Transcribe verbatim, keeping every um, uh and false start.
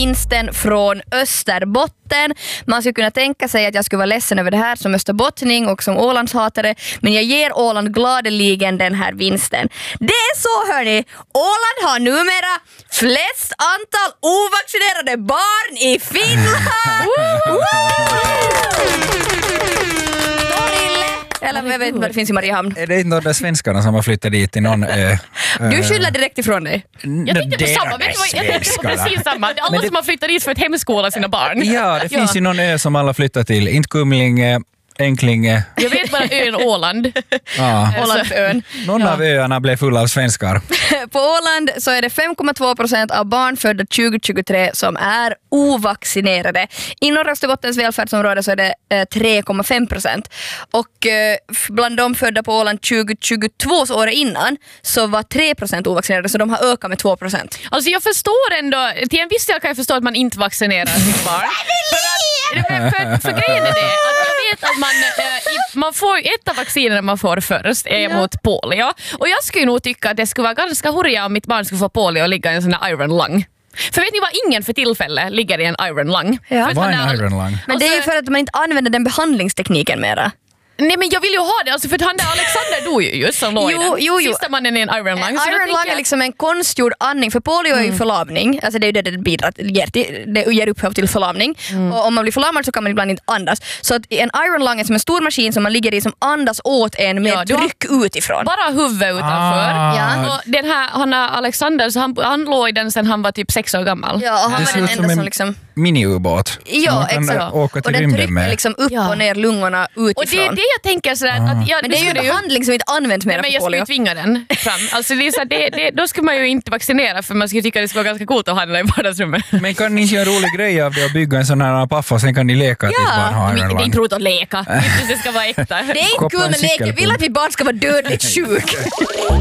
vinsten från Österbotten. Man skulle kunna tänka sig att jag skulle vara ledsen över det här som österbottning och som Ålandshatare, men jag ger Åland gladeligen den här vinsten. Det är så, hörni, Åland har numera flest antal ovaccinerade barn i Finland! Eller jag vet inte vad det finns i Mariehamn. Är det inte några svenskarna som har flyttat dit till någon ö? Du skyller direkt ifrån dig. Jag tänkte på samma, vet du vad, jag tänkte på precis samma. Det är alla det... som har flyttat dit för att hemskola sina barn. Ja, det finns ja. ju någon ö som alla flyttar till. Inte Kumlinge, Enklinge. Jag vet bara ön Åland. Ja. Ålandsön. Någon ja. av öarna blev fulla av svenskar. På Åland så är det fem komma två procent av barn födda tjugo tjugotre som är ovaccinerade. I norra Österbottens välfärdsområde så är det eh, tre komma fem procent. Och eh, bland de födda på Åland tjugo tjugotvå år innan så var tre procent ovaccinerade, så de har ökat med två procent. Alltså jag förstår ändå, till en viss del kan jag förstå att man inte vaccinerar sitt barn. För, för, för grejen är det att jag vet att man, äh, man får ett av vaccinerna man får först är ja. mot polio. Och jag skulle nog tycka att det skulle vara ganska hurriga om mitt barn skulle få polio och ligga i en sån här iron lung. För vet ni vad, ingen för tillfälle ligger i en iron lung. Ja. Vad är en iron lung? Men det är ju för att man inte använder den behandlingstekniken mera. Nej, men jag vill ju ha det, alltså för att han där Alexander dog ju just som låg i den. Jo, jo. Sista mannen i en iron lung. En iron lung är liksom en konstgjord andning, för polio mm. är ju förlamning. Alltså det är ju det det bidrar till, det ger upphov till förlamning. Mm. Och om man blir förlamad så kan man ibland inte andas. Så att en iron lung är som en stor maskin som man ligger i som andas åt en med ja, tryck utifrån. Bara huvudet utanför. Ah. Ja. Och den här, han Alexander, så han, han låg i den sen han var typ sex år gammal. Ja, och han det var den enda som, som liksom... mini-ubåt. Ja, exakt. Åka till och den trycker med. liksom upp ja. och ner lungorna utifrån. Och det är det jag tänker sådär. Ah. Att jag, men det är ju en behandling som inte används mer men för jag polio. skulle tvinga den fram. Alltså det är så det, det, då skulle man ju inte vaccinera, för man skulle tycka att det skulle vara ganska coolt att ha den i vardagsrummet. Men kan ni göra en rolig grej av det och bygga en sån här paffa och sen kan ni leka tills ja. barn har men, en det är inte roligt att leka. Det ska vara äkta. Det är inte kul med lek. Jag vill att mitt barn ska vara dödligt sjuk.